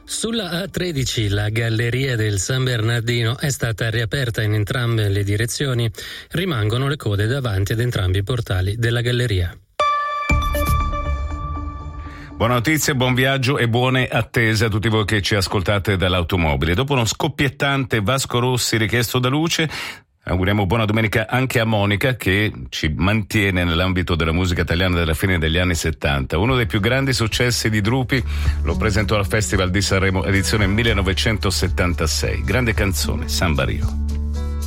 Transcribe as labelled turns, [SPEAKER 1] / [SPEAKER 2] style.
[SPEAKER 1] Sulla A13 la galleria del San Bernardino è stata riaperta in entrambe le direzioni. Rimangono le code davanti ad entrambi i portali della galleria.
[SPEAKER 2] Buona notizia, buon viaggio e buone attese a tutti voi che ci ascoltate dall'automobile. Dopo uno scoppiettante Vasco Rossi richiesto da Luce, auguriamo buona domenica anche a Monica, che ci mantiene nell'ambito della musica italiana della fine degli anni 70. Uno dei più grandi successi di Drupi lo presentò al Festival di Sanremo edizione 1976. Grande canzone, Samba Rio.